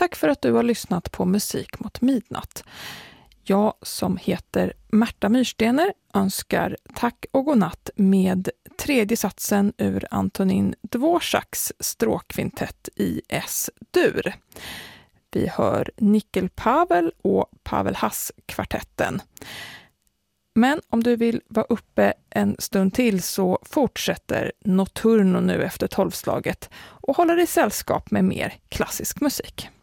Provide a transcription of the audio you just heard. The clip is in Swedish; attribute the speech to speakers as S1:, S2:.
S1: Tack för att du har lyssnat på Musik mot midnatt. Jag som heter Märta Myrstener önskar tack och godnatt med tredje satsen ur Antonin Dvoraks stråkkvintett i S-dur. Vi hör Nickel Pavel och Pavel Haas-kvartetten. Men om du vill vara uppe en stund till så fortsätter Notturno nu efter 12-slaget och håller i sällskap med mer klassisk musik.